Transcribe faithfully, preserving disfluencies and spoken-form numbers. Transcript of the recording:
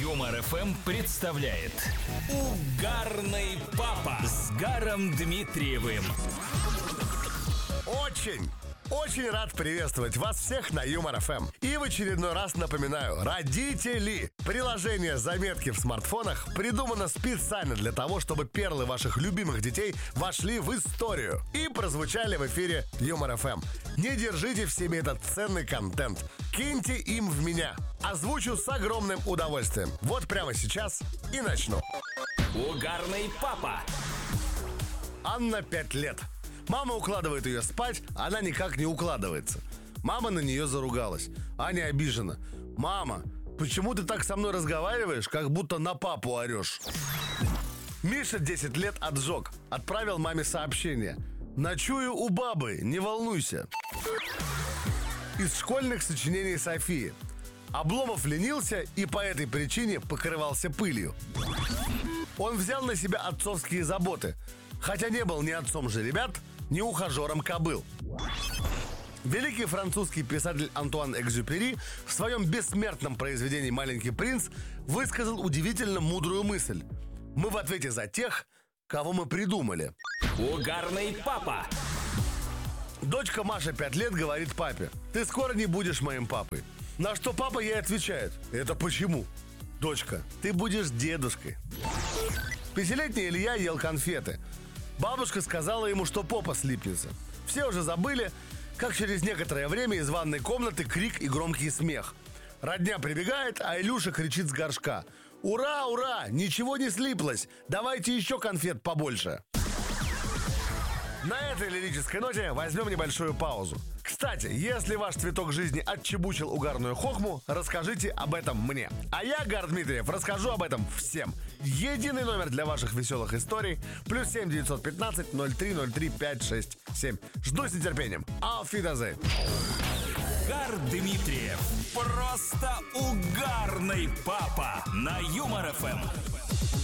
Юмор эф эм представляет Угарный папа с Гаром Дмитриевым. Очень, очень рад приветствовать вас всех на Юмор эф эм. И в очередной раз напоминаю, родители, приложение «Заметки» в смартфонах придумано специально для того, чтобы перлы ваших любимых детей вошли в историю и прозвучали в эфире Юмор эф эм. Не держите в себе этот ценный контент. Киньте им в меня. Озвучу с огромным удовольствием. Вот прямо сейчас и начну. Угарный папа. Анна пять лет. Мама укладывает ее спать, она никак не укладывается. Мама на нее заругалась. Аня обижена. «Мама, почему ты так со мной разговариваешь, как будто на папу орешь?» Миша, десять лет, отжег. Отправил маме сообщение: «Ночую у бабы, не волнуйся». Из школьных сочинений Софии. Обломов ленился и по этой причине покрывался пылью. Он взял на себя отцовские заботы, хотя не был ни отцом же ребят, ни ухажером кобыл. Великий французский писатель Антуан Экзюпери в своем бессмертном произведении «Маленький принц» высказал удивительно мудрую мысль: мы в ответе за тех, кого мы придумали. Угарный папа. Дочка Маша, пять лет, говорит папе: «Ты скоро не будешь моим папой». На что папа ей отвечает: «Это почему?» «Дочка, ты будешь дедушкой». Пятилетний Илья ел конфеты. Бабушка сказала ему, что попа слипнется. Все уже забыли, как через некоторое время из ванной комнаты крик и громкий смех. Родня прибегает, а Илюша кричит с горшка: «Ура, ура! Ничего не слиплось! Давайте еще конфет побольше!» На этой лирической ноте возьмем небольшую паузу. Кстати, если ваш цветок жизни отчебучил угарную хохму, расскажите об этом мне. А я, Гар Дмитриев, расскажу об этом всем. Единый номер для ваших веселых историй: плюс семь девятьсот пятнадцать ноль три ноль три пять шесть семь. Жду с нетерпением. Auf Wiedersehen. Гар Дмитриев. Просто угарный папа на Юмор эф эм.